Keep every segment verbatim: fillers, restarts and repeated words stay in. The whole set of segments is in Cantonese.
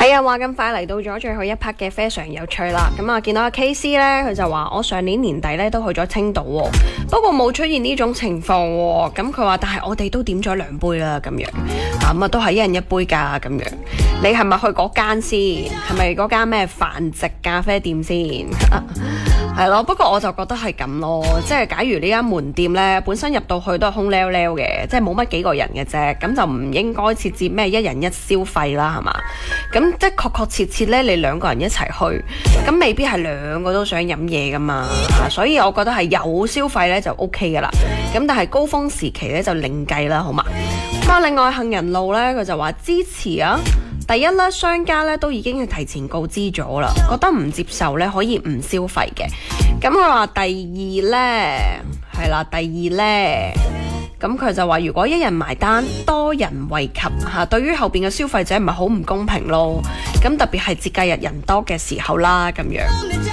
係啊，話咁快嚟到咗最後一 part 嘅非常有趣啦。咁啊，見到阿 K C 咧，佢就話我上年年底咧都去咗青島喎，不過冇出現呢種情況喎。咁佢話，但係我哋都點咗兩杯啦，咁樣啊，咁啊都係一人一杯㗎，咁樣。你係咪去嗰間先？係咪嗰間咩繁殖咖啡店先？係咯，不過我就覺得係咁咯，即係假如呢間門店咧本身入到去都係空溜溜嘅，即係冇乜幾個人嘅啫，咁就唔應該設置咩一人一消費啦，係嘛？咁即係確確切切咧，你兩個人一齊去，咁未必係兩個都想飲嘢噶嘛，所以我覺得係有消費咧就 OK 噶啦，咁但係高峰時期咧就另計啦，好嘛？咁啊，另外杏仁露咧佢就話支持啊。第一咧，商家咧都已經係提前告知咗啦，覺得唔接受咧可以唔消費嘅。咁佢話第二咧係啦，第二咧咁佢就話如果一人埋單，多人惠及嚇，對於後邊嘅消費者唔係好唔公平咯。咁特別係節假日人多嘅時候啦，咁樣。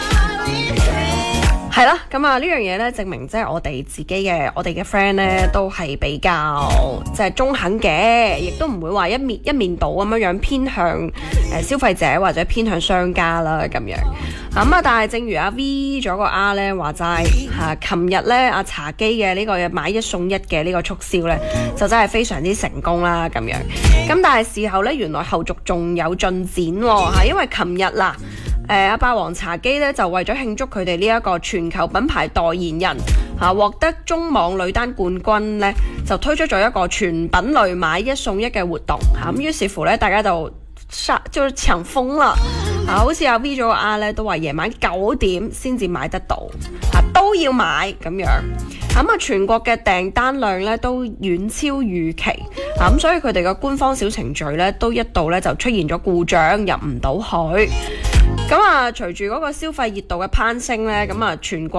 係啦，咁啊呢樣嘢咧，證明即係我哋自己嘅，我哋嘅 friend 咧都係比較即係中肯嘅，亦都唔會話一面一面倒咁樣樣偏向誒、呃、消費者或者偏向商家啦咁樣。咁啊，但係正如阿 V 咗個 R 咧話齋嚇，琴日咧阿茶記嘅呢個買一送一嘅呢個促銷咧，就真係非常之成功啦咁樣。咁但係事後咧，原來後續仲有進展喎嚇，因為琴日嗱。誒阿、呃、霸王茶姬咧就為咗慶祝佢哋呢一個全球品牌代言人嚇、啊、獲得中網女單冠軍咧，就推出咗一個全品類買一送一嘅活動嚇，咁、啊、於是乎咧大家就殺就搶瘋啦嚇，好似阿 V 咗個 R 咧都話夜晚九點先至買得到嚇、啊，都要買咁樣。咁啊，全國嘅訂單量咧都遠超預期，咁、啊、所以佢哋嘅官方小程序咧都一度咧就出現咗故障，入唔到去。咁啊，隨住嗰個消費熱度嘅攀升咧，咁啊，全國